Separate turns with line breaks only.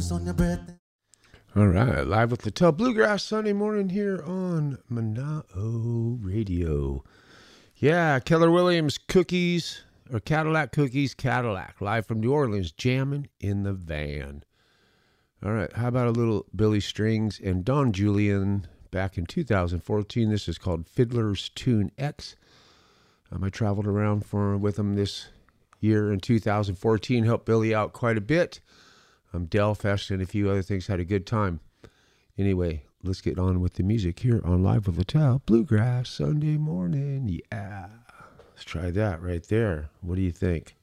All right, live with Littell Bluegrass Sunday morning here on Manao Radio. Yeah, Keller Williams Cookies, or Cadillac Cookies, Cadillac, live from New Orleans, jamming in the van. All right, how about a little Billy Strings and Don Julian back in 2014. This is called Fiddler's Tune X. I traveled around with them this year in 2014, helped Billy out quite a bit. Delfest and a few other things, had a good time. Anyway, let's get on with the music here on Live with Littell Bluegrass Sunday morning. Yeah, let's try that right there. What do you think?